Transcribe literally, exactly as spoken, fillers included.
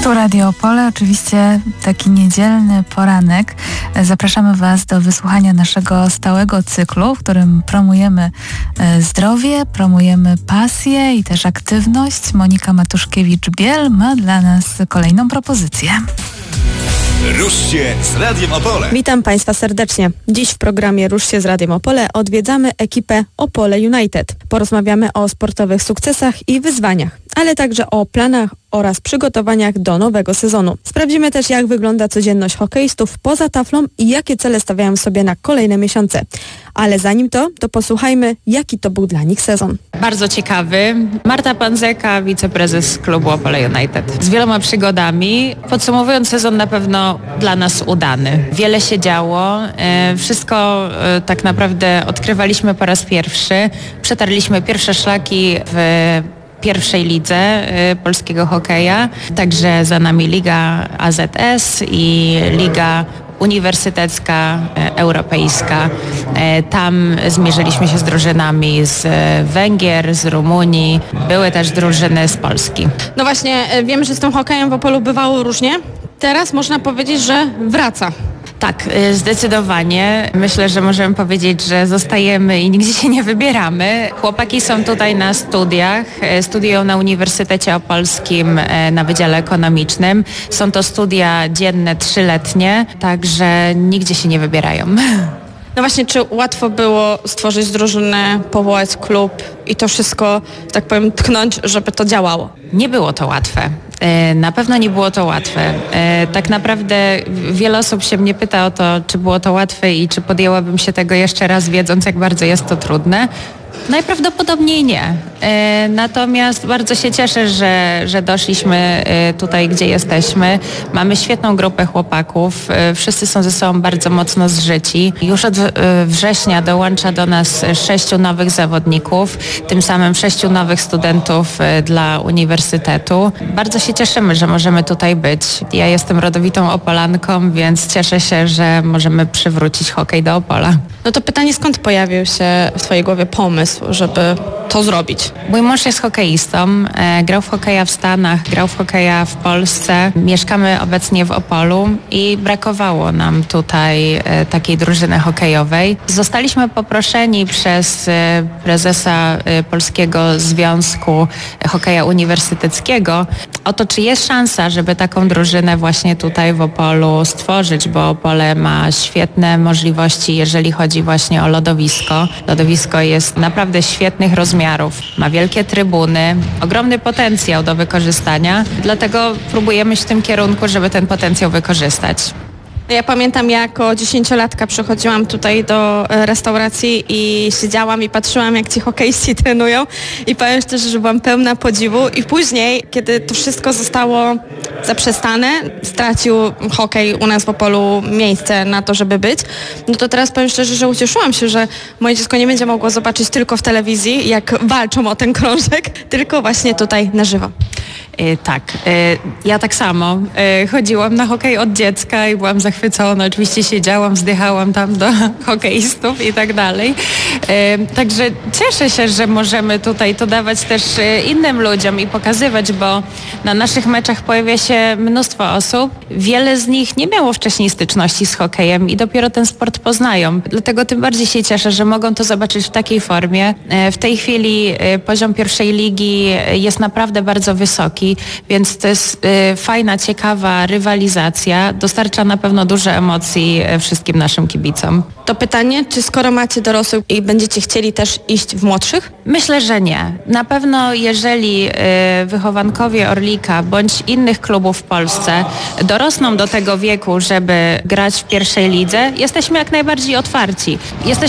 Tu Radio Opole, oczywiście taki niedzielny poranek. Zapraszamy Was do wysłuchania naszego stałego cyklu, w którym promujemy zdrowie, promujemy pasję i też aktywność. Monika Matuszkiewicz-Biel ma dla nas kolejną propozycję. Ruszcie z Radiem Opole. Witam Państwa serdecznie. Dziś w programie Ruszcie z Radiem Opole odwiedzamy ekipę Opole United. Porozmawiamy o sportowych sukcesach i wyzwaniach, ale także o planach oraz przygotowaniach do nowego sezonu. Sprawdzimy też, jak wygląda codzienność hokeistów poza taflą i jakie cele stawiają sobie na kolejne miesiące. Ale zanim to, to posłuchajmy, jaki to był dla nich sezon. Bardzo ciekawy. Marta Panzeka, wiceprezes klubu Opole United. Z wieloma przygodami. Podsumowując, sezon na pewno dla nas udany. Wiele się działo. Wszystko tak naprawdę odkrywaliśmy po raz pierwszy. Przetarliśmy pierwsze szlaki w pierwszej lidze y, polskiego hokeja, także za nami Liga A Z S i Liga Uniwersytecka, y, Europejska. Y, tam zmierzyliśmy się z drużynami z y, Węgier, z Rumunii. Były też drużyny z Polski. No właśnie, wiem, że z tym hokejem w Opolu bywało różnie. Teraz można powiedzieć, że wraca. Tak, zdecydowanie. Myślę, że możemy powiedzieć, że zostajemy i nigdzie się nie wybieramy. Chłopaki są tutaj na studiach, studiują na Uniwersytecie Opolskim na Wydziale Ekonomicznym. Są to studia dzienne, trzyletnie, także nigdzie się nie wybierają. No właśnie, czy łatwo było stworzyć drużynę, powołać klub i to wszystko, tak powiem, tknąć, żeby to działało? Nie było to łatwe. Na pewno nie było to łatwe. Tak naprawdę wiele osób się mnie pyta o to, czy było to łatwe i czy podjęłabym się tego jeszcze raz, wiedząc, jak bardzo jest to trudne. Najprawdopodobniej nie. Natomiast bardzo się cieszę, że, że doszliśmy tutaj, gdzie jesteśmy. Mamy świetną grupę chłopaków. Wszyscy są ze sobą bardzo mocno zżyci. Już od września dołącza do nas sześciu nowych zawodników, tym samym sześciu nowych studentów dla uniwersytetu. Bardzo się cieszymy, że możemy tutaj być. Ja jestem rodowitą Opolanką, więc cieszę się, że możemy przywrócić hokej do Opola. No to pytanie, skąd pojawił się w Twojej głowie pomysł, żeby to zrobić? Mój mąż jest hokeistą, e, grał w hokeja w Stanach, grał w hokeja w Polsce. Mieszkamy obecnie w Opolu i brakowało nam tutaj e, takiej drużyny hokejowej. Zostaliśmy poproszeni przez e, prezesa e, Polskiego Związku Hokeja Uniwersyteckiego o to, czy jest szansa, żeby taką drużynę właśnie tutaj w Opolu stworzyć, bo Opole ma świetne możliwości, jeżeli chodzi właśnie o lodowisko. Lodowisko jest naprawdę świetnych rozmiarów. Ma wielkie trybuny, ogromny potencjał do wykorzystania, dlatego próbujemy iść w tym kierunku, żeby ten potencjał wykorzystać. Ja pamiętam, jako dziesięciolatka przychodziłam tutaj do restauracji i siedziałam i patrzyłam, jak ci hokeiści trenują i powiem szczerze, że byłam pełna podziwu i później, kiedy to wszystko zostało zaprzestane, stracił hokej u nas w Opolu miejsce na to, żeby być, no to teraz powiem szczerze, że ucieszyłam się, że moje dziecko nie będzie mogło zobaczyć tylko w telewizji, jak walczą o ten krążek, tylko właśnie tutaj na żywo. Yy, tak, yy, ja tak samo yy, chodziłam na hokej od dziecka i byłam zachwycona, oczywiście siedziałam, wzdychałam tam do hokeistów i tak dalej. Yy, także cieszę się, że możemy tutaj to dawać też yy, innym ludziom i pokazywać, bo na naszych meczach pojawia się mnóstwo osób. Wiele z nich nie miało wcześniej styczności z hokejem i dopiero ten sport poznają. Dlatego tym bardziej się cieszę, że mogą to zobaczyć w takiej formie. Yy, w tej chwili yy, poziom pierwszej ligi jest naprawdę bardzo wysoki. Więc to jest y, fajna, ciekawa rywalizacja. Dostarcza na pewno dużo emocji y, wszystkim naszym kibicom. To pytanie, czy skoro macie dorosłych i będziecie chcieli też iść w młodszych? Myślę, że nie. Na pewno jeżeli y, wychowankowie Orlika bądź innych klubów w Polsce dorosną do tego wieku, żeby grać w pierwszej lidze, jesteśmy jak najbardziej otwarci. Jesteśmy